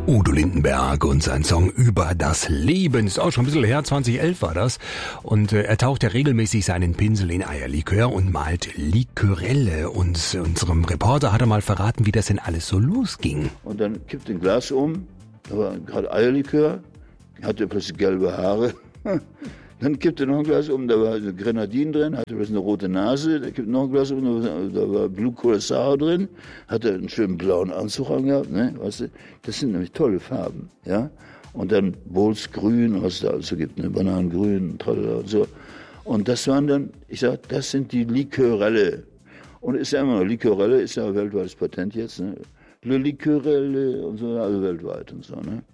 Udo Lindenberg und sein Song über das Leben. Ist auch schon ein bisschen her, 2011 war das. Und er taucht ja regelmäßig seinen Pinsel in Eierlikör und malt Likörelle. Und unserem Reporter hat er mal verraten, wie das denn alles so losging. Und dann kippt ein Glas um, da war gerade Eierlikör, hatte plötzlich gelbe Haare. Dann kippte noch ein Glas um, da war Grenadin drin, hatte plötzlich eine rote Nase. Da kippte noch ein Glas um, da war Blue Curacao drin, hatte einen schönen blauen Anzug angehabt. Ne? Weißt du? Das sind nämlich tolle Farben. Ja? Und dann Bols Grün, was es da alles so gibt, ne? Bananengrün, tralala und so. Und das waren dann, ich sag, das sind die Likörelle. Und ist ja immer noch, Likörelle ist ja ein weltweites Patent jetzt. Ne? Le Likörelle und so, also weltweit und so. Ne?